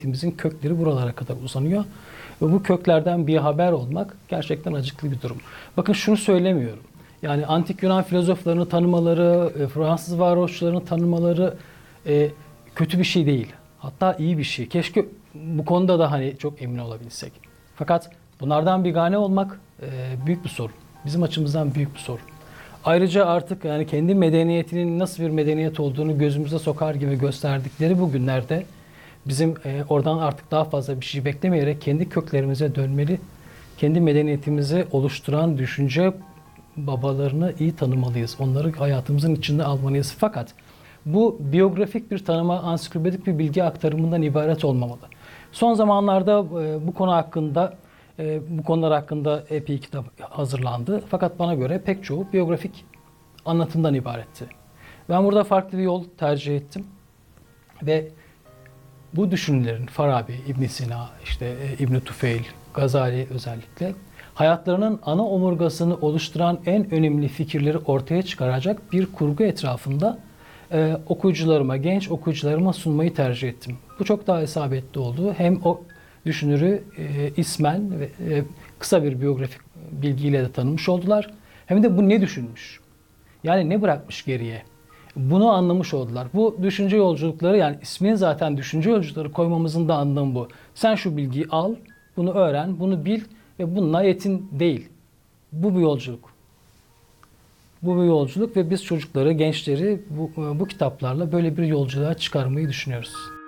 medeniyetimiz kökleri buralara kadar uzanıyor. Ve bu köklerden bir haber olmak gerçekten acıklı bir durum. Bakın şunu söylemiyorum. Yani antik Yunan filozoflarını tanımaları, Fransız varoşçularını tanımaları kötü bir şey değil. Hatta iyi bir şey. Keşke bu konuda da hani çok emin olabilsek. Fakat bunlardan bigane olmak büyük bir sorun. Bizim açımızdan büyük bir sorun. Ayrıca artık yani kendi medeniyetinin nasıl bir medeniyet olduğunu gözümüze sokar gibi gösterdikleri bu günlerde bizim oradan artık daha fazla bir şey beklemeyerek kendi köklerimize dönmeli, kendi medeniyetimizi oluşturan düşünce babalarını iyi tanımalıyız. Onları hayatımızın içinde almalıyız. Fakat bu biyografik bir tanıma, ansiklopedik bir bilgi aktarımından ibaret olmamalı. Son zamanlarda bu konular hakkında epey kitap hazırlandı. Fakat bana göre pek çoğu biyografik anlatımdan ibaretti. Ben burada farklı bir yol tercih ettim. Ve bu düşünürlerin Farabi, İbn Sina, İbn Tufeil, Gazali özellikle hayatlarının ana omurgasını oluşturan en önemli fikirleri ortaya çıkaracak bir kurgu etrafında okuyucularıma, genç okuyucularıma sunmayı tercih ettim. Bu çok daha isabetli oldu. Hem o düşünürü ismen ve kısa bir biyografik bilgiyle de tanımış oldular. Hem de bu ne düşünmüş? Yani ne bırakmış geriye? Bunu anlamış oldular. Bu düşünce yolculukları, yani ismini zaten düşünce yolculukları koymamızın da anlamı bu. Sen şu bilgiyi al, bunu öğren, bunu bil ve bununla yetin değil. Bu bir yolculuk. Bu bir yolculuk ve biz çocukları, gençleri bu kitaplarla böyle bir yolculuğa çıkarmayı düşünüyoruz.